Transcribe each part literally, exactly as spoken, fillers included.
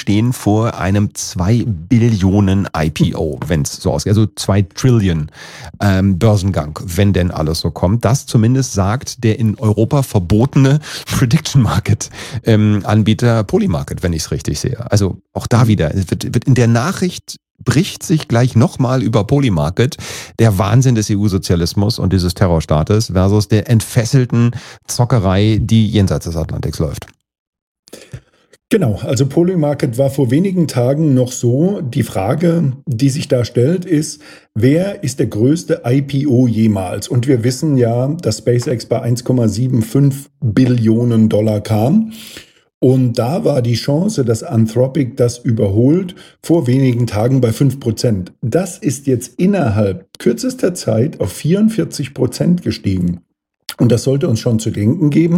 stehen vor einem zwei Billionen I P O, wenn es so ausgeht. Also zwei Trillion ähm, Börsengang, wenn denn alles so kommt. Das zumindest sagt der in Europa verbotene Prediction Market ähm, Anbieter Polymarket, wenn ich es richtig sehe. Also auch da wieder, es wird, wird in der Nachricht bricht sich gleich nochmal über Polymarket der Wahnsinn des E U-Sozialismus und dieses Terrorstaates versus der entfesselten Zockerei, die jenseits des Atlantiks läuft. Genau, also Polymarket war vor wenigen Tagen noch so. Die Frage, die sich da stellt, ist, wer ist der größte I P O jemals? Und wir wissen ja, dass SpaceX bei eins Komma fünfundsiebzig Billionen Dollar kam. Und da war die Chance, dass Anthropic das überholt, vor wenigen Tagen bei fünf Prozent. Das ist jetzt innerhalb kürzester Zeit auf vierundvierzig Prozent gestiegen. Und das sollte uns schon zu denken geben,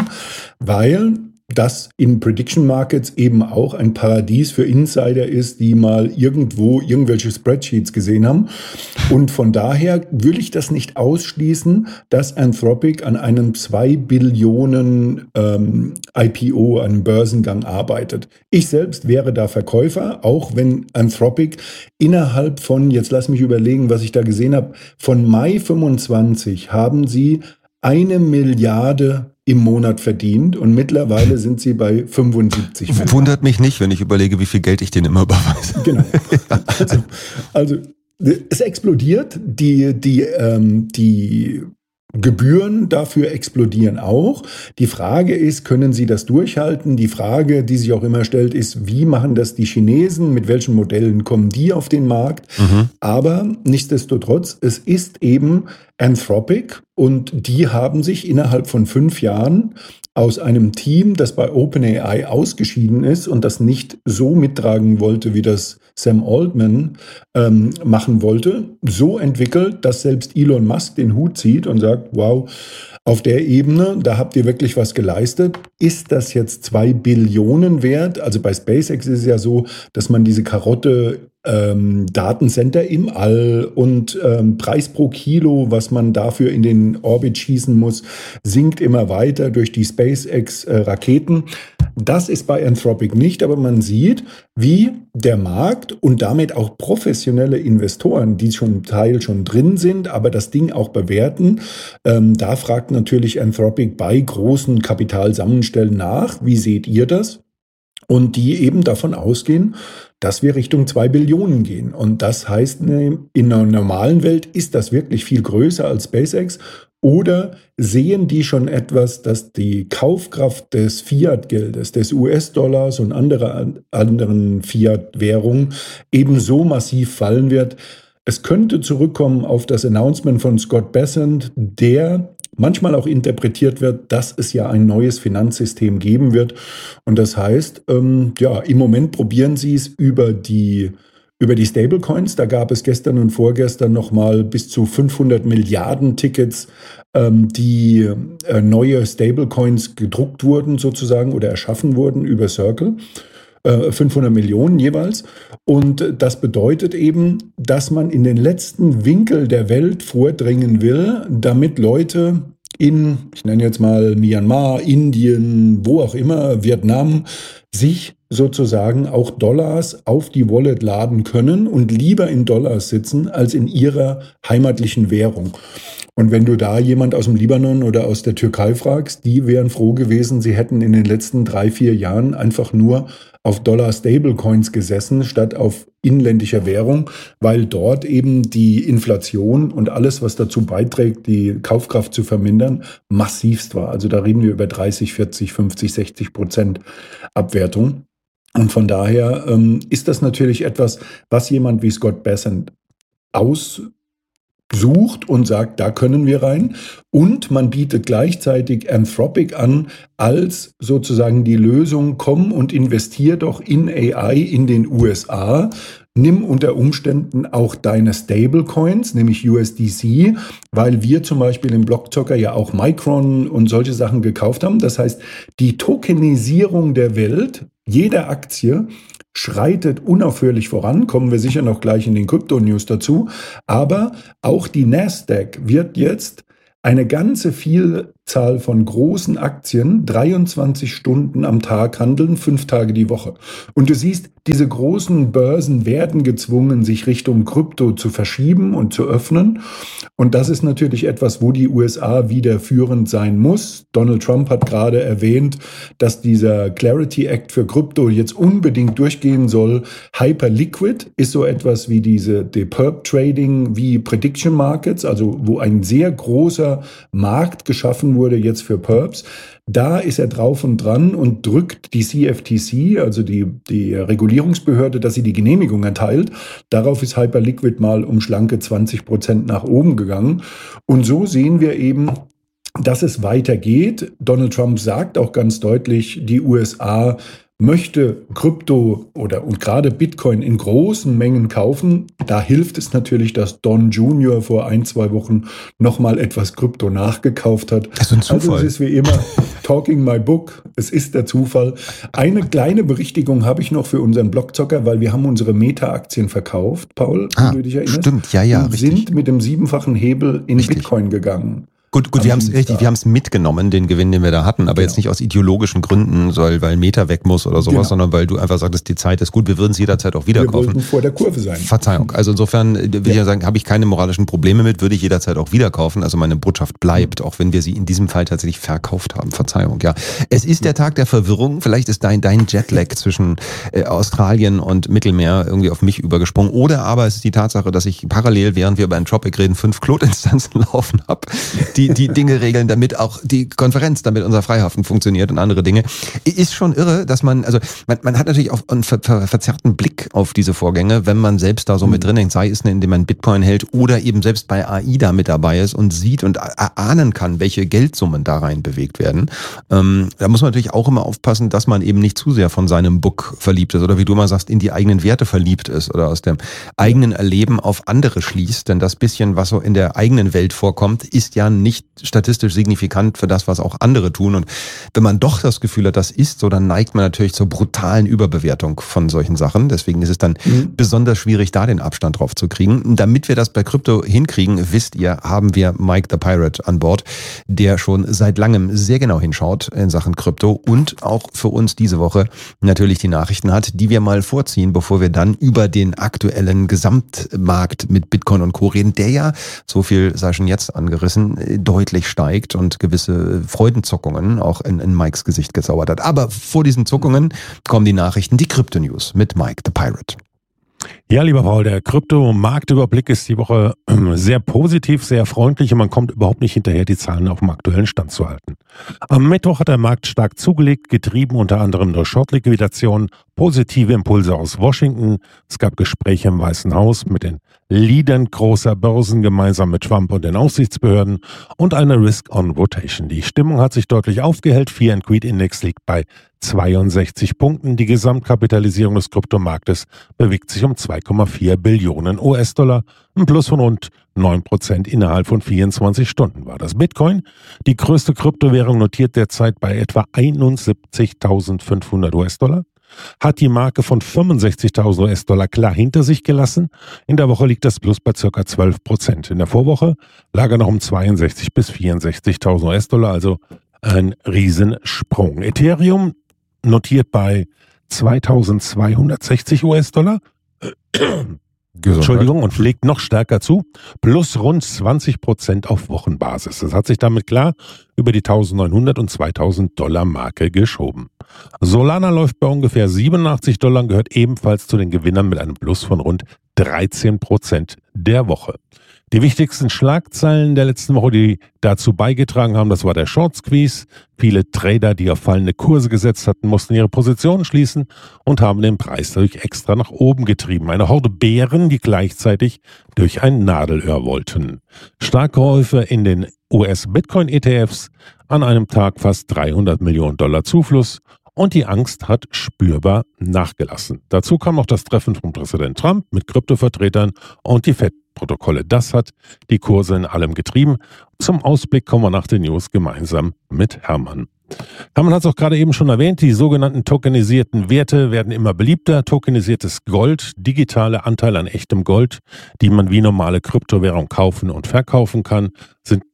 weil das in Prediction Markets eben auch ein Paradies für Insider ist, die mal irgendwo irgendwelche Spreadsheets gesehen haben. Und von daher will ich das nicht ausschließen, dass Anthropic an einem zwei Billionen ähm, I P O, einem Börsengang arbeitet. Ich selbst wäre da Verkäufer, auch wenn Anthropic innerhalb von, jetzt lass mich überlegen, was ich da gesehen habe, von Mai fünfundzwanzig haben sie eine Milliarde im Monat verdient und mittlerweile sind sie bei fünfundsiebzig Milliarden. Wundert mich nicht, wenn ich überlege, wie viel Geld ich denen immer überweise. Genau. Also, also es explodiert, die, die, ähm, die Gebühren dafür explodieren auch. Die Frage ist, können sie das durchhalten? Die Frage, die sich auch immer stellt, ist, wie machen das die Chinesen? Mit welchen Modellen kommen die auf den Markt? Mhm. Aber nichtsdestotrotz, es ist eben Anthropic und die haben sich innerhalb von fünf Jahren aus einem Team, das bei OpenAI ausgeschieden ist und das nicht so mittragen wollte, wie das Sam Altman ähm, machen wollte, so entwickelt, dass selbst Elon Musk den Hut zieht und sagt, wow, auf der Ebene, da habt ihr wirklich was geleistet. Ist das jetzt zwei Billionen wert? Also bei SpaceX ist es ja so, dass man diese Karotte ähm, Datencenter im All und ähm, Preis pro Kilo, was man dafür in den Orbit schießen muss, sinkt immer weiter durch die SpaceX-Raketen. Das ist bei Anthropic nicht, aber man sieht, wie der Markt und damit auch professionelle Investoren, die schon Teil schon drin sind, aber das Ding auch bewerten. Ähm, da fragt natürlich Anthropic bei großen Kapitalsammenstellen nach. Wie seht ihr das? Und die eben davon ausgehen, dass wir Richtung zwei Billionen gehen. Und das heißt, in einer normalen Welt ist das wirklich viel größer als SpaceX. Oder sehen die schon etwas, dass die Kaufkraft des Fiat-Geldes, des U S-Dollars und anderer, anderen Fiat-Währungen eben so massiv fallen wird? Es könnte zurückkommen auf das Announcement von Scott Bessent, der manchmal auch interpretiert wird, dass es ja ein neues Finanzsystem geben wird. Und das heißt, ähm, ja, im Moment probieren sie es über die Über die Stablecoins, da gab es gestern und vorgestern nochmal bis zu fünfhundert Milliarden Tickets, ähm, die äh, neue Stablecoins gedruckt wurden sozusagen oder erschaffen wurden über Circle. Äh, fünfhundert Millionen jeweils. Und das bedeutet eben, dass man in den letzten Winkel der Welt vordringen will, damit Leute in, ich nenne jetzt mal Myanmar, Indien, wo auch immer, Vietnam, sich sozusagen auch Dollars auf die Wallet laden können und lieber in Dollars sitzen als in ihrer heimatlichen Währung. Und wenn du da jemand aus dem Libanon oder aus der Türkei fragst, die wären froh gewesen, sie hätten in den letzten drei, vier Jahren einfach nur auf Dollar-Stablecoins gesessen, statt auf inländischer Währung, weil dort eben die Inflation und alles, was dazu beiträgt, die Kaufkraft zu vermindern, massivst war. Also da reden wir über dreißig, vierzig, fünfzig, sechzig Prozent Abwertung. Und von daher ähm, ist das natürlich etwas, was jemand wie Scott Bessent aussucht und sagt, da können wir rein. Und man bietet gleichzeitig Anthropic an als sozusagen die Lösung, komm und investier doch in A I in den U S A. Nimm unter Umständen auch deine Stablecoins, nämlich U S D C, weil wir zum Beispiel im Blockzocker ja auch Micron und solche Sachen gekauft haben. Das heißt, die Tokenisierung der Welt, jeder Aktie, schreitet unaufhörlich voran, kommen wir sicher noch gleich in den Krypto-News dazu, aber auch die Nasdaq wird jetzt eine ganze viel Zahl von großen Aktien dreiundzwanzig Stunden am Tag handeln, fünf Tage die Woche. Und du siehst, diese großen Börsen werden gezwungen, sich Richtung Krypto zu verschieben und zu öffnen. Und das ist natürlich etwas, wo die U S A wieder führend sein muss. Donald Trump hat gerade erwähnt, dass dieser Clarity Act für Krypto jetzt unbedingt durchgehen soll. Hyperliquid ist so etwas wie diese die Perp Trading, wie Prediction Markets, also wo ein sehr großer Markt geschaffen wurde jetzt für Perps. Da ist er drauf und dran und drückt die C F T C, also die, die Regulierungsbehörde, dass sie die Genehmigung erteilt. Darauf ist Hyperliquid mal um schlanke zwanzig Prozent nach oben gegangen. Und so sehen wir eben, dass es weitergeht. Donald Trump sagt auch ganz deutlich, die U S A möchte Krypto oder und gerade Bitcoin in großen Mengen kaufen. Da hilft es natürlich, dass Don Junior vor ein, zwei Wochen nochmal etwas Krypto nachgekauft hat. Das ist ein Zufall. Also es ist wie immer talking my book. Es ist der Zufall. Eine kleine Berichtigung habe ich noch für unseren Blockzocker, weil wir haben unsere Meta-Aktien verkauft, Paul, ah, wenn du dich erinnerst. Stimmt, ja, ja, und richtig. sind mit dem siebenfachen Hebel in Richtig. Bitcoin gegangen. Gut, gut, wir haben es richtig, wir haben es mitgenommen, den Gewinn, den wir da hatten, aber genau. Jetzt nicht aus ideologischen Gründen, weil, weil Meta weg muss oder sowas, genau. Sondern weil du einfach sagtest, die Zeit ist gut, wir würden es jederzeit auch wieder wir kaufen. Wir wollten vor der Kurve sein. Verzeihung. Also insofern will ja. ich ja sagen, habe ich keine moralischen Probleme mit, würde ich jederzeit auch wieder kaufen. Also meine Botschaft bleibt, mhm. auch wenn wir sie in diesem Fall tatsächlich verkauft haben. Verzeihung, ja. Es ist der Tag der Verwirrung. Vielleicht ist dein, dein Jetlag zwischen äh, Australien und Mittelmeer irgendwie auf mich übergesprungen. Oder aber es ist die Tatsache, dass ich parallel, während wir über ein Tropic reden, fünf Cloud-Instanzen laufen habe, die die Dinge regeln, damit auch die Konferenz, damit unser Freihafen funktioniert und andere Dinge. Ist schon irre, dass man, also man, man hat natürlich auch einen ver, ver, verzerrten Blick auf diese Vorgänge, wenn man selbst da so mit drin hängt, sei es, indem man Bitcoin hält oder eben selbst bei A I da mit dabei ist und sieht und erahnen kann, welche Geldsummen da rein bewegt werden. Ähm, da muss man natürlich auch immer aufpassen, dass man eben nicht zu sehr von seinem Book verliebt ist oder wie du mal sagst, in die eigenen Werte verliebt ist oder aus dem eigenen Erleben auf andere schließt, denn das bisschen, was so in der eigenen Welt vorkommt, ist ja nicht statistisch signifikant für das, was auch andere tun. Und wenn man doch das Gefühl hat, das ist so, dann neigt man natürlich zur brutalen Überbewertung von solchen Sachen. Deswegen ist es dann mhm. besonders schwierig, da den Abstand drauf zu kriegen. Damit wir das bei Krypto hinkriegen, wisst ihr, haben wir Mike the Pirate an Bord, der schon seit langem sehr genau hinschaut in Sachen Krypto und auch für uns diese Woche natürlich die Nachrichten hat, die wir mal vorziehen, bevor wir dann über den aktuellen Gesamtmarkt mit Bitcoin und Co. reden, der ja, so viel sei schon jetzt angerissen, deutlich steigt und gewisse Freudenzuckungen auch in, in Mikes Gesicht gezaubert hat. Aber vor diesen Zuckungen kommen die Nachrichten, die Krypto-News mit Mike the Pirate. Ja, lieber Paul, der Krypto-Marktüberblick ist die Woche sehr positiv, sehr freundlich und man kommt überhaupt nicht hinterher, die Zahlen auf dem aktuellen Stand zu halten. Am Mittwoch hat der Markt stark zugelegt, getrieben unter anderem durch Short-Liquidationen, positive Impulse aus Washington. Es gab Gespräche im Weißen Haus mit den Leadern großer Börsen gemeinsam mit Trump und den Aufsichtsbehörden und eine Risk-on-Rotation. Die Stimmung hat sich deutlich aufgehellt. Fear and Greed Index liegt bei zweiundsechzig Punkten. Die Gesamtkapitalisierung des Kryptomarktes bewegt sich um zwei Komma vier Billionen U S-Dollar. Ein Plus von rund neun Prozent innerhalb von vierundzwanzig Stunden war das. Bitcoin, die größte Kryptowährung, notiert derzeit bei etwa einundsiebzigtausendfünfhundert U S-Dollar. Hat die Marke von fünfundsechzigtausend U S-Dollar klar hinter sich gelassen. In der Woche liegt das Plus bei ca. zwölf Prozent. In der Vorwoche lag er noch um zweiundsechzig bis vierundsechzigtausend U S-Dollar, also ein Riesensprung. Ethereum notiert bei zweitausendzweihundertsechzig U S-Dollar. Entschuldigung, und schlägt noch stärker zu, plus rund zwanzig Prozent auf Wochenbasis. Das hat sich damit klar über die eintausendneunhundert und zweitausend Dollar Marke geschoben. Solana läuft bei ungefähr siebenundachtzig Dollar und gehört ebenfalls zu den Gewinnern mit einem Plus von rund dreizehn Prozent der Woche. Die wichtigsten Schlagzeilen der letzten Woche, die dazu beigetragen haben, das war der Short Squeeze. Viele Trader, die auf fallende Kurse gesetzt hatten, mussten ihre Positionen schließen und haben den Preis dadurch extra nach oben getrieben. Eine Horde Bären, die gleichzeitig durch ein Nadelöhr wollten. Starke Käufe in den U S-Bitcoin-E T Fs, an einem Tag fast dreihundert Millionen Dollar Zufluss. Und die Angst hat spürbar nachgelassen. Dazu kam noch das Treffen von Präsident Trump mit Kryptovertretern und die Fed-Protokolle. Das hat die Kurse in allem getrieben. Zum Ausblick kommen wir nach den News gemeinsam mit Hermann. Hermann hat es auch gerade eben schon erwähnt, die sogenannten tokenisierten Werte werden immer beliebter. Tokenisiertes Gold, digitale Anteile an echtem Gold, die man wie normale Kryptowährung kaufen und verkaufen kann, sind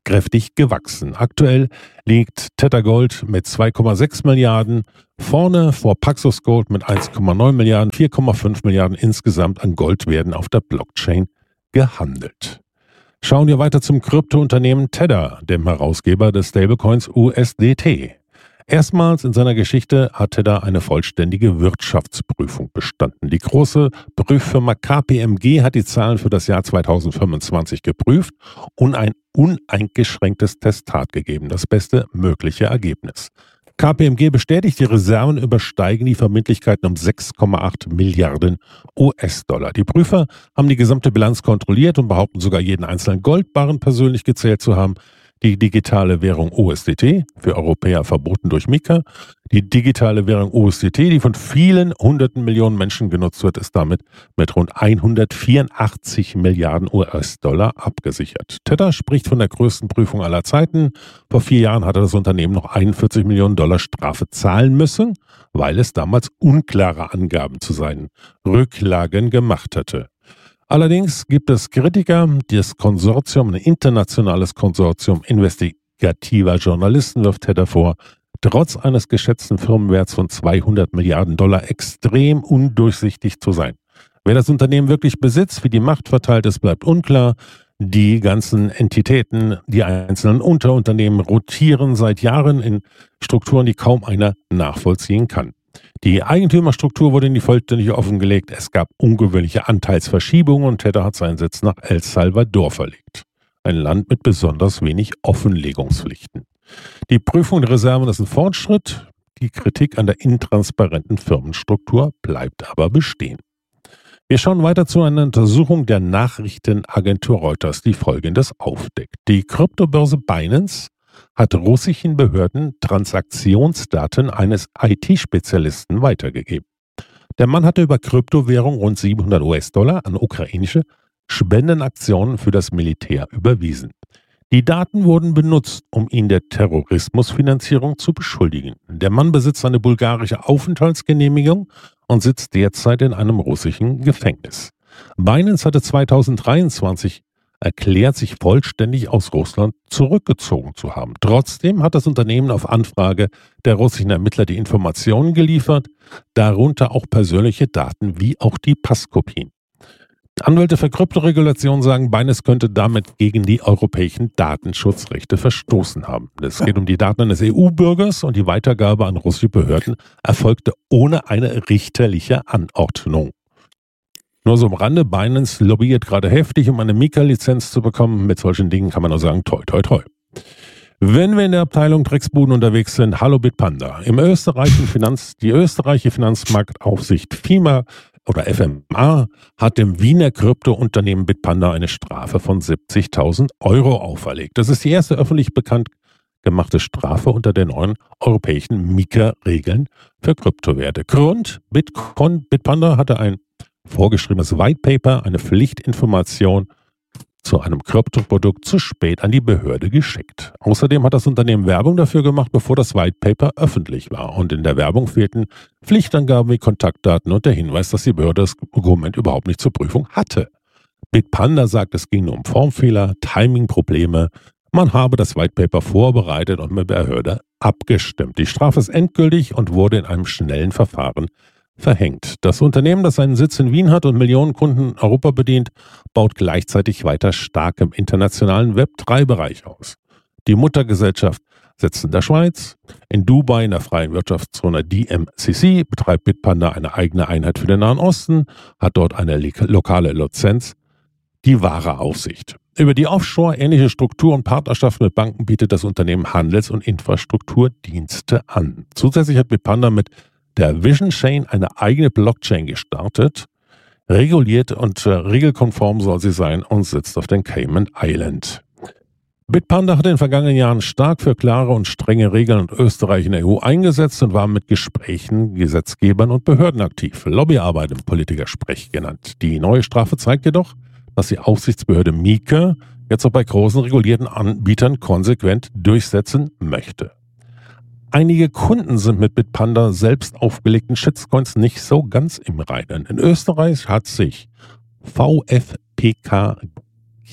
kräftig gewachsen. Aktuell liegt Tether Gold mit zwei Komma sechs Milliarden vorne vor Paxos Gold mit eins Komma neun Milliarden. vier Komma fünf Milliarden insgesamt an Gold werden auf der Blockchain gehandelt. Schauen wir weiter zum Kryptounternehmen Tether, dem Herausgeber des Stablecoins U S D T. Erstmals in seiner Geschichte hat Tether eine vollständige Wirtschaftsprüfung bestanden. Die große Prüffirma K P M G hat die Zahlen für das Jahr zweitausendfünfundzwanzig geprüft und ein uneingeschränktes Testat gegeben, das beste mögliche Ergebnis. K P M G bestätigt, die Reserven übersteigen die Verbindlichkeiten um sechs Komma acht Milliarden U S-Dollar. Die Prüfer haben die gesamte Bilanz kontrolliert und behaupten sogar jeden einzelnen Goldbarren persönlich gezählt zu haben. Die digitale Währung U S D T, für Europäer verboten durch MiCA. Die digitale Währung U S D T, die von vielen hunderten Millionen Menschen genutzt wird, ist damit mit rund hundertvierundachtzig Milliarden U S-Dollar abgesichert. Tether spricht von der größten Prüfung aller Zeiten. Vor vier Jahren hatte das Unternehmen noch einundvierzig Millionen Dollar Strafe zahlen müssen, weil es damals unklare Angaben zu seinen Rücklagen gemacht hatte. Allerdings gibt es Kritiker, das Konsortium, ein internationales Konsortium investigativer Journalisten wirft Tether vor, trotz eines geschätzten Firmenwerts von zweihundert Milliarden Dollar extrem undurchsichtig zu sein. Wer das Unternehmen wirklich besitzt, wie die Macht verteilt ist, bleibt unklar. Die ganzen Entitäten, die einzelnen Unterunternehmen rotieren seit Jahren in Strukturen, die kaum einer nachvollziehen kann. Die Eigentümerstruktur wurde nicht vollständig offengelegt. Es gab ungewöhnliche Anteilsverschiebungen und Tether hat seinen Sitz nach El Salvador verlegt. Ein Land mit besonders wenig Offenlegungspflichten. Die Prüfung der Reserven ist ein Fortschritt. Die Kritik an der intransparenten Firmenstruktur bleibt aber bestehen. Wir schauen weiter zu einer Untersuchung der Nachrichtenagentur Reuters, die Folgendes aufdeckt. Die Kryptobörse Binance hat russischen Behörden Transaktionsdaten eines I T-Spezialisten weitergegeben. Der Mann hatte über Kryptowährung rund siebenhundert U S-Dollar an ukrainische Spendenaktionen für das Militär überwiesen. Die Daten wurden benutzt, um ihn der Terrorismusfinanzierung zu beschuldigen. Der Mann besitzt eine bulgarische Aufenthaltsgenehmigung und sitzt derzeit in einem russischen Gefängnis. Binance hatte zweitausenddreiundzwanzig erklärt, sich vollständig aus Russland zurückgezogen zu haben. Trotzdem hat das Unternehmen auf Anfrage der russischen Ermittler die Informationen geliefert, darunter auch persönliche Daten wie auch die Passkopien. Anwälte für Kryptoregulation sagen, Binance könnte damit gegen die europäischen Datenschutzrechte verstoßen haben. Es geht um die Daten eines E U-Bürgers und die Weitergabe an russische Behörden erfolgte ohne eine richterliche Anordnung. Nur so am Rande, Binance lobbyiert gerade heftig, um eine MiCA-Lizenz zu bekommen. Mit solchen Dingen kann man nur sagen, toi, toi, toi. Wenn wir in der Abteilung Drecksbuden unterwegs sind, hallo Bitpanda. Im österreichischen Finanz, die österreichische Finanzmarktaufsicht FIMA oder F M A hat dem Wiener Kryptounternehmen Bitpanda eine Strafe von siebzigtausend Euro auferlegt. Das ist die erste öffentlich bekannt gemachte Strafe unter den neuen europäischen MiCA-Regeln für Kryptowerte. Grund, Bitcoin, Bitpanda hatte ein vorgeschriebenes White Paper, eine Pflichtinformation zu einem Kryptoprodukt zu spät an die Behörde geschickt. Außerdem hat das Unternehmen Werbung dafür gemacht, bevor das White Paper öffentlich war. Und in der Werbung fehlten Pflichtangaben wie Kontaktdaten und der Hinweis, dass die Behörde das Dokument überhaupt nicht zur Prüfung hatte. Bitpanda sagt, es ging nur um Formfehler, Timingprobleme. Man habe das White Paper vorbereitet und mit der Behörde abgestimmt. Die Strafe ist endgültig und wurde in einem schnellen Verfahren verhängt. Das Unternehmen, das seinen Sitz in Wien hat und Millionen Kunden in Europa bedient, baut gleichzeitig weiter stark im internationalen Web drei Bereich aus. Die Muttergesellschaft sitzt in der Schweiz, in Dubai in der freien Wirtschaftszone D M C C betreibt Bitpanda eine eigene Einheit für den Nahen Osten, hat dort eine lokale Lizenz, die wahre Aufsicht. Über die Offshore-ähnliche Struktur und Partnerschaft mit Banken bietet das Unternehmen Handels- und Infrastrukturdienste an. Zusätzlich hat Bitpanda mit der Vision Chain eine eigene Blockchain gestartet, reguliert und äh, regelkonform soll sie sein und sitzt auf den Cayman Island. Bitpanda hat in den vergangenen Jahren stark für klare und strenge Regeln in Österreich und der E U eingesetzt und war mit Gesprächen, Gesetzgebern und Behörden aktiv. Lobbyarbeit im Politikersprech genannt. Die neue Strafe zeigt jedoch, dass die Aufsichtsbehörde MiCA jetzt auch bei großen regulierten Anbietern konsequent durchsetzen möchte. Einige Kunden sind mit Bitpanda selbst aufgelegten Shitcoins nicht so ganz im Reinen. In Österreich hat sich V F P K G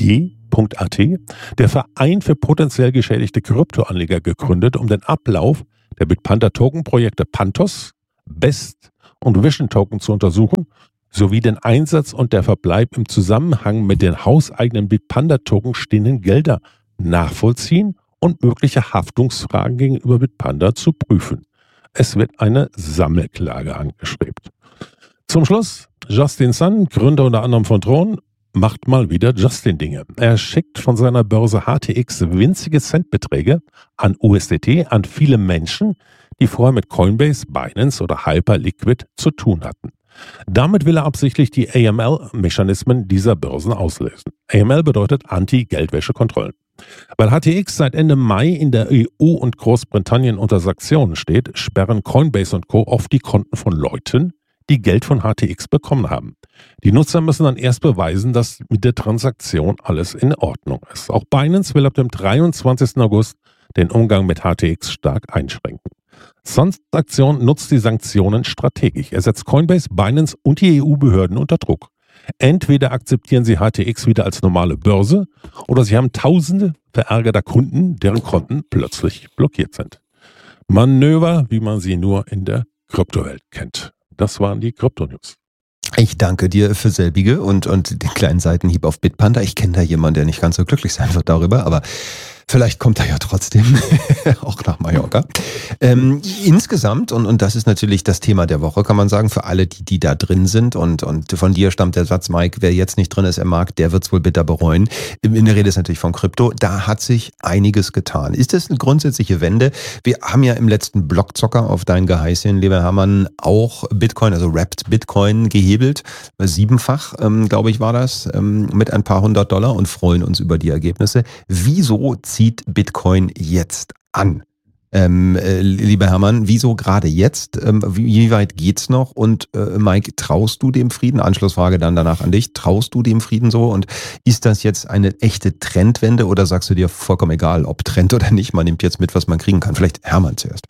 Punkt a t, der Verein für potenziell geschädigte Kryptoanleger, gegründet, um den Ablauf der Bitpanda-Token-Projekte Pantos, Best und Vision Token zu untersuchen, sowie den Einsatz und der Verbleib im Zusammenhang mit den hauseigenen Bitpanda-Token stehenden Gelder nachvollziehen und mögliche Haftungsfragen gegenüber Bitpanda zu prüfen. Es wird eine Sammelklage angestrebt. Zum Schluss, Justin Sun, Gründer unter anderem von Tron, macht mal wieder Justin-Dinge. Er schickt von seiner Börse H T X winzige Centbeträge an U S D T an viele Menschen, die vorher mit Coinbase, Binance oder Hyperliquid zu tun hatten. Damit will er absichtlich die A M L-Mechanismen dieser Börsen auslösen. A M L bedeutet Anti-Geldwäsche-Kontrollen. Weil H T X seit Ende Mai in der E U und Großbritannien unter Sanktionen steht, sperren Coinbase und Co. oft die Konten von Leuten, die Geld von H T X bekommen haben. Die Nutzer müssen dann erst beweisen, dass mit der Transaktion alles in Ordnung ist. Auch Binance will ab dem dreiundzwanzigsten August den Umgang mit H T X stark einschränken. Transaktion nutzt die Sanktionen strategisch. Er setzt Coinbase, Binance und die E U-Behörden unter Druck. Entweder akzeptieren sie H T X wieder als normale Börse oder sie haben tausende verärgerter Kunden, deren Konten plötzlich blockiert sind. Manöver, wie man sie nur in der Kryptowelt kennt. Das waren die Krypto-News. Ich danke dir für selbige und, und den kleinen Seitenhieb auf Bitpanda. Ich kenne da jemanden, der nicht ganz so glücklich sein wird darüber, aber vielleicht kommt er ja trotzdem auch nach Mallorca. Ähm, insgesamt, und, und das ist natürlich das Thema der Woche, kann man sagen, für alle, die, die da drin sind, und, und von dir stammt der Satz, Mike, wer jetzt nicht drin ist im Markt, der wird es wohl bitter bereuen. In der Rede ist natürlich von Krypto, da hat sich einiges getan. Ist das eine grundsätzliche Wende? Wir haben ja im letzten Blockzocker auf dein Geheiß hin, lieber Hermann, auch Bitcoin, also Wrapped Bitcoin gehebelt, siebenfach, ähm, glaube ich, war das, ähm, mit ein paar hundert Dollar und freuen uns über die Ergebnisse. Wieso zieht Bitcoin jetzt an? Ähm, äh, lieber Hermann, wieso gerade jetzt? Ähm, wie, wie weit geht's noch? Und äh, Mike, traust du dem Frieden? Anschlussfrage dann danach an dich. Traust du dem Frieden so? Und ist das jetzt eine echte Trendwende oder sagst du dir vollkommen egal, ob Trend oder nicht? Man nimmt jetzt mit, was man kriegen kann. Vielleicht Hermann zuerst.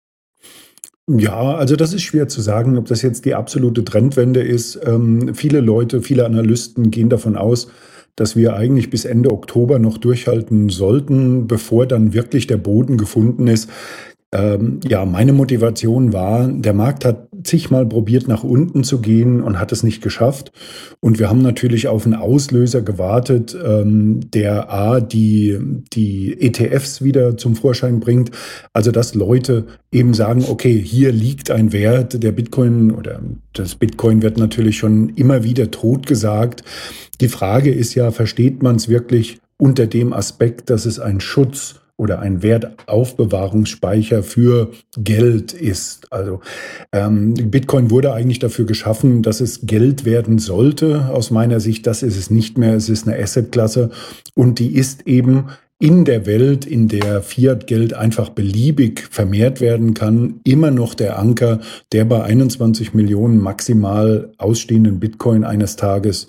Ja, also das ist schwer zu sagen, ob das jetzt die absolute Trendwende ist. Ähm, viele Leute, viele Analysten gehen davon aus, dass wir eigentlich bis Ende Oktober noch durchhalten sollten, bevor dann wirklich der Boden gefunden ist. Ähm, ja, meine Motivation war, der Markt hat zigmal probiert, nach unten zu gehen und hat es nicht geschafft. Und wir haben natürlich auf einen Auslöser gewartet, ähm, der A, die, die E T Fs wieder zum Vorschein bringt. Also, dass Leute eben sagen, okay, hier liegt ein Wert, der Bitcoin oder das Bitcoin wird natürlich schon immer wieder totgesagt. Die Frage ist ja, versteht man es wirklich unter dem Aspekt, dass es ein Schutz oder ein Wertaufbewahrungsspeicher für Geld ist. Also ähm, Bitcoin wurde eigentlich dafür geschaffen, dass es Geld werden sollte. Aus meiner Sicht, das ist es nicht mehr. Es ist eine Assetklasse und die ist eben in der Welt, in der Fiat-Geld einfach beliebig vermehrt werden kann, immer noch der Anker, der bei einundzwanzig Millionen maximal ausstehenden Bitcoin eines Tages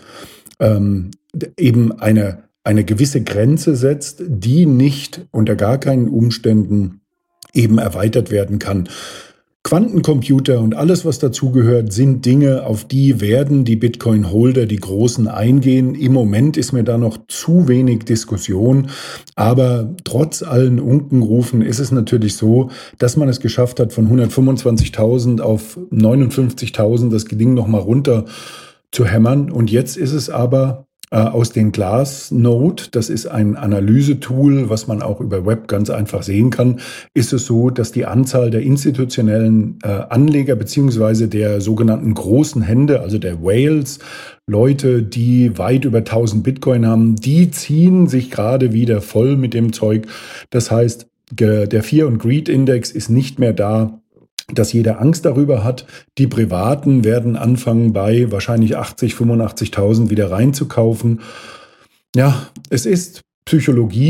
ähm, eben eine eine gewisse Grenze setzt, die nicht unter gar keinen Umständen eben erweitert werden kann. Quantencomputer und alles, was dazugehört, sind Dinge, auf die werden die Bitcoin-Holder, die Großen, eingehen. Im Moment ist mir da noch zu wenig Diskussion, aber trotz allen Unkenrufen ist es natürlich so, dass man es geschafft hat, von hundertfünfundzwanzigtausend auf neunundfünfzigtausend das Ding nochmal runter zu hämmern. Und jetzt ist es aber aus den Glassnode, das ist ein Analysetool, was man auch über Web ganz einfach sehen kann, ist es so, dass die Anzahl der institutionellen äh, Anleger beziehungsweise der sogenannten großen Hände, also der Whales, Leute, die weit über tausend Bitcoin haben, die ziehen sich gerade wieder voll mit dem Zeug. Das heißt, der Fear and Greed Index ist nicht mehr da, dass jeder Angst darüber hat. Die Privaten werden anfangen, bei wahrscheinlich achtzig, fünfundachtzigtausend wieder reinzukaufen. Ja, es ist Psychologie.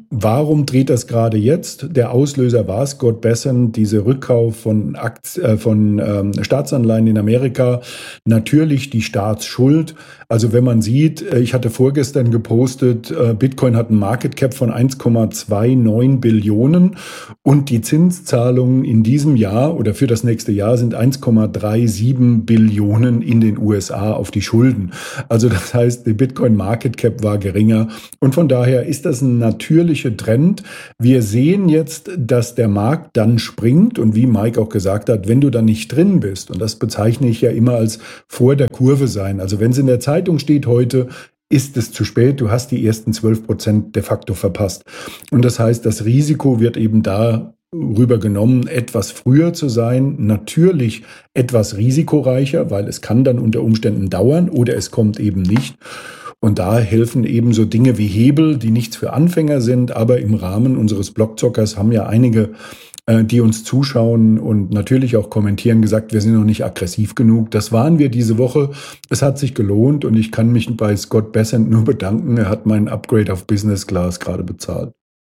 warum dreht das gerade jetzt? Der Auslöser war Scott Bessent, diese Rückkauf von, Akt, äh, von ähm, Staatsanleihen in Amerika. Natürlich die Staatsschuld. Also wenn man sieht, ich hatte vorgestern gepostet, äh, Bitcoin hat einen Market Cap von eins Komma neunundzwanzig Billionen und die Zinszahlungen in diesem Jahr oder für das nächste Jahr sind eins Komma siebenunddreißig Billionen in den U S A auf die Schulden. Also das heißt, der Bitcoin Market Cap war geringer und von daher ist das ein natürlicher Trend. Wir sehen jetzt, dass der Markt dann springt und wie Mike auch gesagt hat, wenn du da nicht drin bist, und das bezeichne ich ja immer als vor der Kurve sein. Also wenn es in der Zeitung steht heute, ist es zu spät, du hast die ersten zwölf Prozent de facto verpasst. Und das heißt, das Risiko wird eben darüber genommen, etwas früher zu sein, natürlich etwas risikoreicher, weil es kann dann unter Umständen dauern oder es kommt eben nicht. Und da helfen eben so Dinge wie Hebel, die nichts für Anfänger sind, aber im Rahmen unseres Blockzockers haben ja einige, äh, die uns zuschauen und natürlich auch kommentieren, gesagt, wir sind noch nicht aggressiv genug. Das waren wir diese Woche. Es hat sich gelohnt und ich kann mich bei Scott Bessent nur bedanken. Er hat meinen Upgrade auf Business Class gerade bezahlt.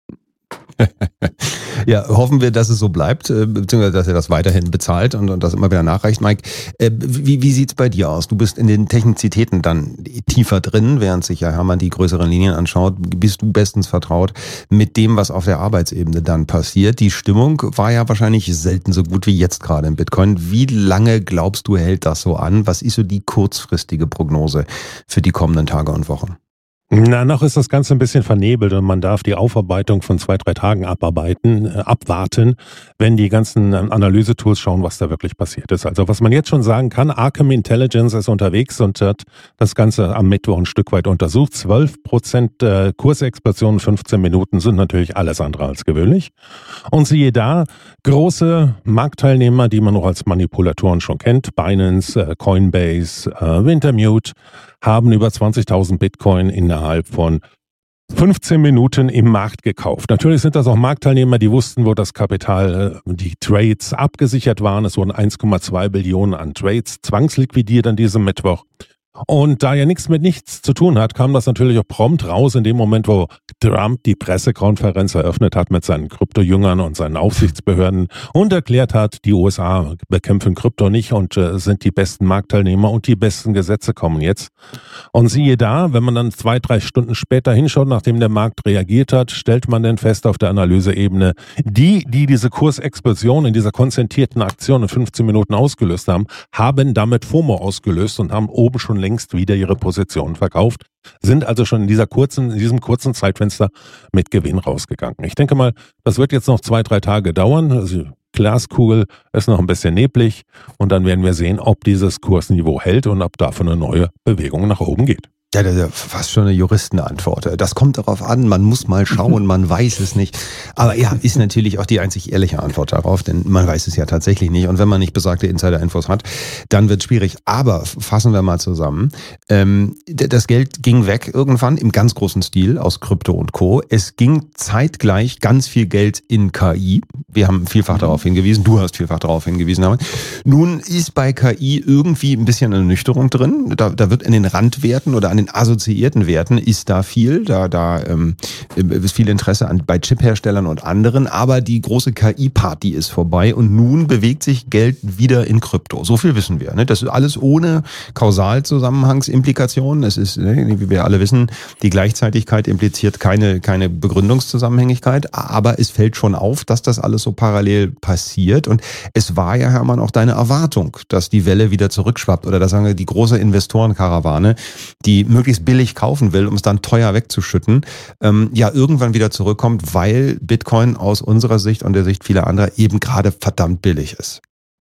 Ja, hoffen wir, dass es so bleibt, beziehungsweise dass er das weiterhin bezahlt und, und das immer wieder nachreicht. Mike, wie, wie sieht's bei dir aus? Du bist in den Technizitäten dann tiefer drin, während sich ja Hermann die größeren Linien anschaut. Bist du bestens vertraut mit dem, was auf der Arbeitsebene dann passiert? Die Stimmung war ja wahrscheinlich selten so gut wie jetzt gerade im Bitcoin. Wie lange glaubst du, hält das so an? Was ist so die kurzfristige Prognose für die kommenden Tage und Wochen? Na, noch ist das Ganze ein bisschen vernebelt und man darf die Aufarbeitung von zwei, drei Tagen abarbeiten, äh, abwarten, wenn die ganzen Analysetools schauen, was da wirklich passiert ist. Also was man jetzt schon sagen kann, Arkham Intelligence ist unterwegs und hat das Ganze am Mittwoch ein Stück weit untersucht. zwölf Prozent äh, Kursexplosion in fünfzehn Minuten sind natürlich alles andere als gewöhnlich. Und siehe da, große Marktteilnehmer, die man noch als Manipulatoren schon kennt, Binance, äh, Coinbase, äh, Wintermute, haben über zwanzigtausend Bitcoin innerhalb von fünfzehn Minuten im Markt gekauft. Natürlich sind das auch Marktteilnehmer, die wussten, wo das Kapital, die Trades abgesichert waren. Es wurden eins Komma zwei Billionen an Trades zwangsliquidiert an diesem Mittwoch. Und da ja nichts mit nichts zu tun hat, kam das natürlich auch prompt raus in dem Moment, wo Trump die Pressekonferenz eröffnet hat mit seinen Kryptojüngern und seinen Aufsichtsbehörden und erklärt hat, die U S A bekämpfen Krypto nicht und äh, sind die besten Marktteilnehmer und die besten Gesetze kommen jetzt. Und siehe da, wenn man dann zwei, drei Stunden später hinschaut, nachdem der Markt reagiert hat, stellt man dann fest auf der Analyseebene, die, die diese Kursexplosion in dieser konzentrierten Aktion in fünfzehn Minuten ausgelöst haben, haben damit FOMO ausgelöst und haben oben schon längst wieder ihre Positionen verkauft, sind also schon in dieser kurzen, in diesem kurzen Zeitfenster mit Gewinn rausgegangen. Ich denke mal, das wird jetzt noch zwei, drei Tage dauern. Also Glaskugel ist noch ein bisschen neblig und dann werden wir sehen, ob dieses Kursniveau hält und ob davon eine neue Bewegung nach oben geht. Ja, das ist fast schon eine Juristenantwort. Das kommt darauf an, man muss mal schauen, man weiß es nicht. Aber ja, ist natürlich auch die einzig ehrliche Antwort darauf, denn man weiß es ja tatsächlich nicht. Und wenn man nicht besagte Insider-Infos hat, dann wird es schwierig. Aber fassen wir mal zusammen. Ähm, das Geld ging weg irgendwann im ganz großen Stil aus Krypto und Co. Es ging zeitgleich ganz viel Geld in K I. Wir haben vielfach darauf hingewiesen, du hast vielfach darauf hingewiesen. Aber nun ist bei K I irgendwie ein bisschen eine Nüchterung drin. Da, da wird in den Randwerten oder an den assoziierten Werten ist da viel, da, da ähm, ist viel Interesse an, bei Chipherstellern und anderen, aber die große K I-Party ist vorbei und nun bewegt sich Geld wieder in Krypto. So viel wissen wir. Ne? Das ist alles ohne Kausalzusammenhangsimplikationen. Es ist, ne, wie wir alle wissen, die Gleichzeitigkeit impliziert keine, keine Begründungszusammenhängigkeit, aber es fällt schon auf, dass das alles so parallel passiert und es war ja, Hermann, auch deine Erwartung, dass die Welle wieder zurückschwappt oder dass sagen wir, die große Investorenkarawane, die möglichst billig kaufen will, um es dann teuer wegzuschütten, ähm, ja irgendwann wieder zurückkommt, weil Bitcoin aus unserer Sicht und der Sicht vieler anderer eben gerade verdammt billig ist.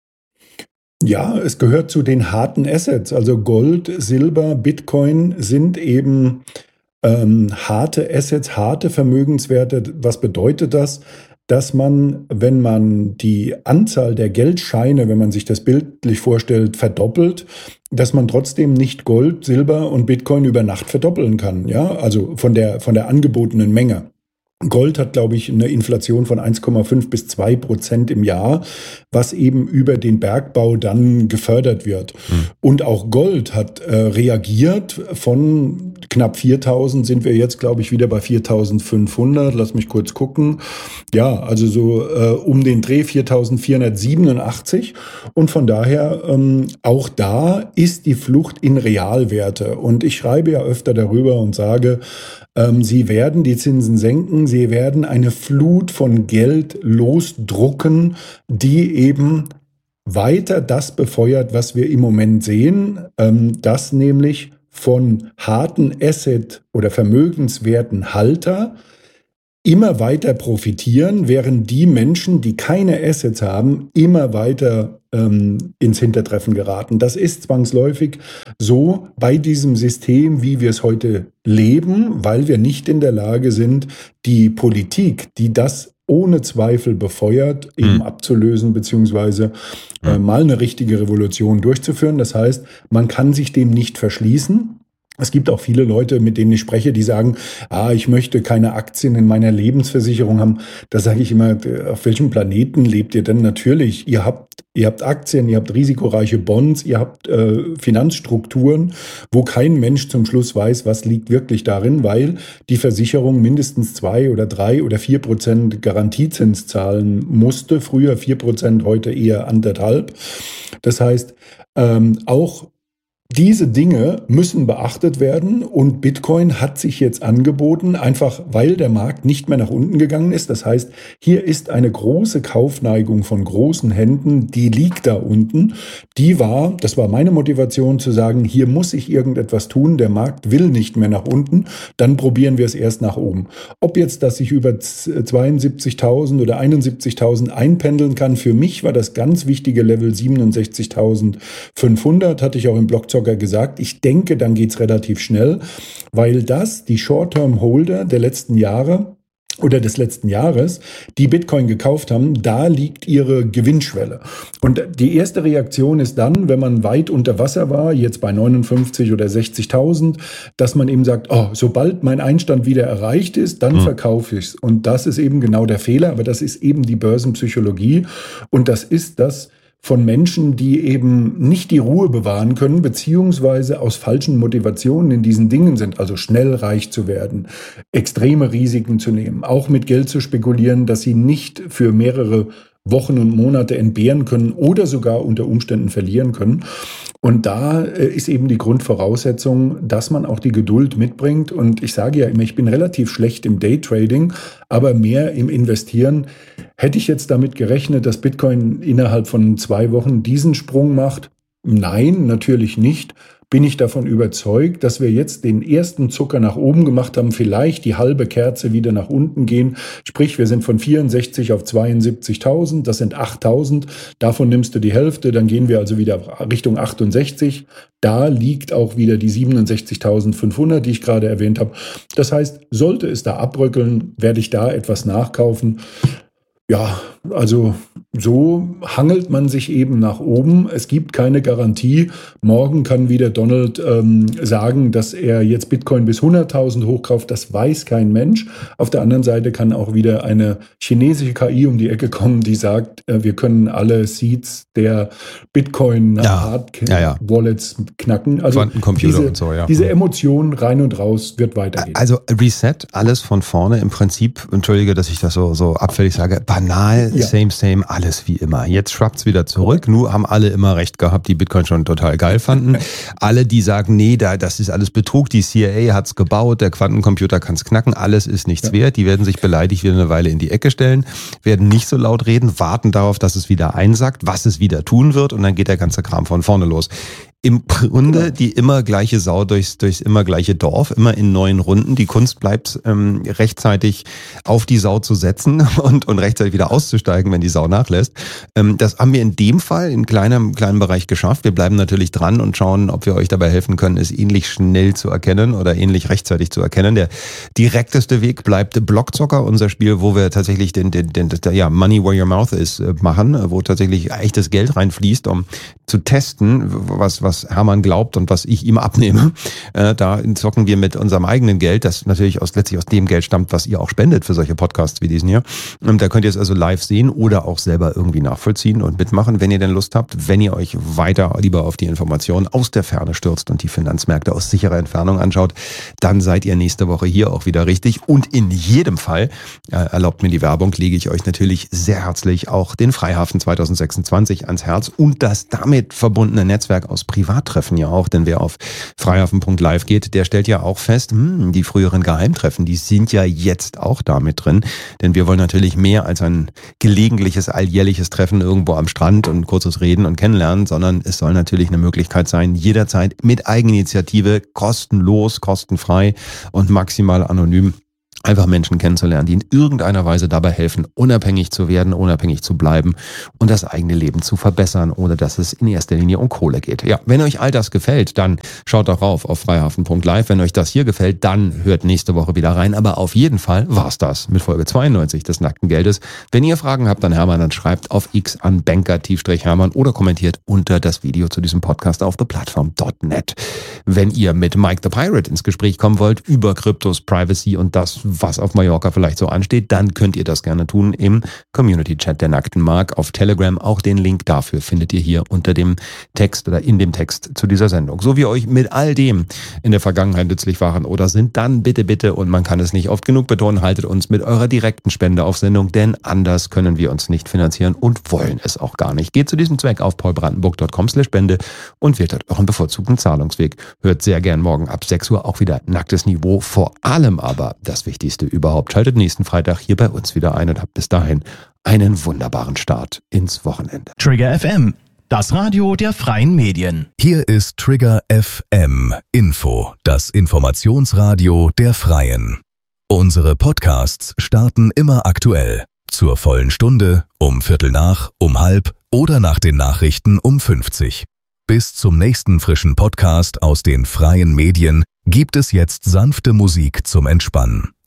Ja, es gehört zu den harten Assets. Also Gold, Silber, Bitcoin sind eben ähm, harte Assets, harte Vermögenswerte. Was bedeutet das? Dass man, wenn man die Anzahl der Geldscheine, wenn man sich das bildlich vorstellt, verdoppelt, dass man trotzdem nicht Gold, Silber und Bitcoin über Nacht verdoppeln kann. Ja, also von der, von der angebotenen Menge. Gold hat, glaube ich, eine Inflation von eins Komma fünf bis zwei Prozent im Jahr, was eben über den Bergbau dann gefördert wird. Hm. Und auch Gold hat äh, reagiert von knapp viertausend sind wir jetzt, glaube ich, wieder bei viertausendfünfhundert. Lass mich kurz gucken. Ja, also so äh, um den Dreh viertausendvierhundertsiebenundachtzig. Und von daher, ähm, auch da ist die Flucht in Realwerte. Und ich schreibe ja öfter darüber und sage, ähm, sie werden die Zinsen senken, sie werden eine Flut von Geld losdrucken, die eben weiter das befeuert, was wir im Moment sehen, ähm, dass nämlich von harten Asset- oder vermögenswerten Halter immer weiter profitieren, während die Menschen, die keine Assets haben, immer weiter ähm, ins Hintertreffen geraten. Das ist zwangsläufig so bei diesem System, wie wir es heute leben, weil wir nicht in der Lage sind, die Politik, die das ohne Zweifel befeuert, eben mhm. abzulösen, beziehungsweise äh, mal eine richtige Revolution durchzuführen. Das heißt, man kann sich dem nicht verschließen. Es gibt auch viele Leute, mit denen ich spreche, die sagen, ah, ich möchte keine Aktien in meiner Lebensversicherung haben. Da sage ich immer, auf welchem Planeten lebt ihr denn? Natürlich, ihr habt, ihr habt Aktien, ihr habt risikoreiche Bonds, ihr habt äh, Finanzstrukturen, wo kein Mensch zum Schluss weiß, was liegt wirklich darin, weil die Versicherung mindestens zwei oder drei oder vier Prozent Garantiezins zahlen musste. Früher vier Prozent, heute eher anderthalb. Das heißt, ähm, auch diese Dinge müssen beachtet werden und Bitcoin hat sich jetzt angeboten, einfach weil der Markt nicht mehr nach unten gegangen ist. Das heißt, hier ist eine große Kaufneigung von großen Händen, die liegt da unten. Die war, das war meine Motivation zu sagen, hier muss ich irgendetwas tun, der Markt will nicht mehr nach unten, dann probieren wir es erst nach oben. Ob jetzt das sich über zweiundsiebzigtausend oder einundsiebzigtausend einpendeln kann, für mich war das ganz wichtige Level siebenundsechzigtausendfünfhundert, hatte ich auch im Blog gesagt. Ich denke, dann geht's relativ schnell, weil das die Short-Term-Holder der letzten Jahre oder des letzten Jahres, die Bitcoin gekauft haben, da liegt ihre Gewinnschwelle. Und die erste Reaktion ist dann, wenn man weit unter Wasser war, jetzt bei neunundfünfzig oder sechzigtausend, dass man eben sagt, oh, sobald mein Einstand wieder erreicht ist, dann mhm. verkaufe ich es. Und das ist eben genau der Fehler, aber das ist eben die Börsenpsychologie und das ist das, von Menschen, die eben nicht die Ruhe bewahren können, beziehungsweise aus falschen Motivationen in diesen Dingen sind, also schnell reich zu werden, extreme Risiken zu nehmen, auch mit Geld zu spekulieren, das sie nicht für mehrere Wochen und Monate entbehren können oder sogar unter Umständen verlieren können. Und da ist eben die Grundvoraussetzung, dass man auch die Geduld mitbringt. Und ich sage ja immer, ich bin relativ schlecht im Daytrading, aber mehr im Investieren. Hätte ich jetzt damit gerechnet, dass Bitcoin innerhalb von zwei Wochen diesen Sprung macht? Nein, natürlich nicht. Bin ich davon überzeugt, dass wir jetzt den ersten Zucker nach oben gemacht haben, vielleicht die halbe Kerze wieder nach unten gehen. Sprich, wir sind von vierundsechzig auf zweiundsiebzigtausend, das sind achttausend. Davon nimmst du die Hälfte, dann gehen wir also wieder Richtung achtundsechzig. Da liegt auch wieder die siebenundsechzigtausendfünfhundert, die ich gerade erwähnt habe. Das heißt, sollte es da abrückeln, werde ich da etwas nachkaufen. Ja, also so hangelt man sich eben nach oben. Es gibt keine Garantie. Morgen kann wieder Donald ähm, sagen, dass er jetzt Bitcoin bis hunderttausend hochkauft. Das weiß kein Mensch. Auf der anderen Seite kann auch wieder eine chinesische K I um die Ecke kommen, die sagt, äh, wir können alle Seeds der Bitcoin-Hard-Wallets ja, ja. knacken. Also Quantencomputer diese, und so, ja. Diese Emotion rein und raus wird weitergehen. Also Reset, alles von vorne im Prinzip. Entschuldige, dass ich das so, so abfällig sage. Banal, ja. same, same, alles wie immer. Jetzt schwappt's wieder zurück. Nur haben alle immer recht gehabt, die Bitcoin schon total geil fanden. Alle, die sagen, nee, da, das ist alles Betrug, die C I A hat's gebaut, der Quantencomputer kann's knacken, alles ist nichts ja. wert. Die werden sich beleidigt wieder eine Weile in die Ecke stellen, werden nicht so laut reden, warten darauf, dass es wieder einsackt, was es wieder tun wird und dann geht der ganze Kram von vorne los. Im Grunde genau. die immer gleiche Sau durchs, durchs immer gleiche Dorf, immer in neuen Runden. Die Kunst bleibt ähm, rechtzeitig auf die Sau zu setzen und, und rechtzeitig wieder auszusteigen, wenn die Sau nachlässt. Ähm, das haben wir in dem Fall in kleinem kleinen Bereich geschafft. Wir bleiben natürlich dran und schauen, ob wir euch dabei helfen können, es ähnlich schnell zu erkennen oder ähnlich rechtzeitig zu erkennen. Der direkteste Weg bleibt Blockzocker, unser Spiel, wo wir tatsächlich den, den, den, den ja, Money Where Your Mouth is machen, wo tatsächlich echtes Geld reinfließt, um zu testen, was, was was Hermann glaubt und was ich ihm abnehme. Äh, da zocken wir mit unserem eigenen Geld, das natürlich aus, letztlich aus dem Geld stammt, was ihr auch spendet für solche Podcasts wie diesen hier. Und da könnt ihr es also live sehen oder auch selber irgendwie nachvollziehen und mitmachen, wenn ihr denn Lust habt. Wenn ihr euch weiter lieber auf die Informationen aus der Ferne stürzt und die Finanzmärkte aus sicherer Entfernung anschaut, dann seid ihr nächste Woche hier auch wieder richtig. Und in jedem Fall, äh, erlaubt mir die Werbung, lege ich euch natürlich sehr herzlich auch den Freihafen zwanzig sechsundzwanzig ans Herz und das damit verbundene Netzwerk aus Privattreffen ja auch. Denn wer auf freihafen punkt live geht, der stellt ja auch fest, hm, die früheren Geheimtreffen, die sind ja jetzt auch da mit drin. Denn wir wollen natürlich mehr als ein gelegentliches, alljährliches Treffen irgendwo am Strand und kurzes Reden und Kennenlernen, sondern es soll natürlich eine Möglichkeit sein, jederzeit mit Eigeninitiative, kostenlos, kostenfrei und maximal anonym einfach Menschen kennenzulernen, die in irgendeiner Weise dabei helfen, unabhängig zu werden, unabhängig zu bleiben und das eigene Leben zu verbessern, ohne dass es in erster Linie um Kohle geht. Ja, wenn euch all das gefällt, dann schaut doch rauf auf freihafen punkt live. Wenn euch das hier gefällt, dann hört nächste Woche wieder rein. Aber auf jeden Fall war's das mit Folge zweiundneunzig des Nackten Geldes. Wenn ihr Fragen habt an Hermann, dann schreibt auf X an Banker-Hermann oder kommentiert unter das Video zu diesem Podcast auf the platform dot net. Wenn ihr mit Mike the Pirate ins Gespräch kommen wollt über Kryptos, Privacy und das, was auf Mallorca vielleicht so ansteht, dann könnt ihr das gerne tun im Community-Chat der Nackten Mark auf Telegram. Auch den Link dafür findet ihr hier unter dem Text oder in dem Text zu dieser Sendung. So wie euch mit all dem in der Vergangenheit nützlich waren oder sind, dann bitte, bitte, und man kann es nicht oft genug betonen, haltet uns mit eurer direkten Spende auf Sendung, denn anders können wir uns nicht finanzieren und wollen es auch gar nicht. Geht zu diesem Zweck auf paulbrandenburg punkt com slash spende und wählt dort euren bevorzugten Zahlungsweg. Hört sehr gern morgen ab sechs Uhr auch wieder Nacktes Niveau, vor allem aber das Wichtigste überhaupt. Schaltet nächsten Freitag hier bei uns wieder ein und habt bis dahin einen wunderbaren Start ins Wochenende. Trigger F M, das Radio der freien Medien. Hier ist Trigger F M Info, das Informationsradio der Freien. Unsere Podcasts starten immer aktuell. Zur vollen Stunde, um Viertel nach, um halb oder nach den Nachrichten um fünfzig. Bis zum nächsten frischen Podcast aus den freien Medien gibt es jetzt sanfte Musik zum Entspannen.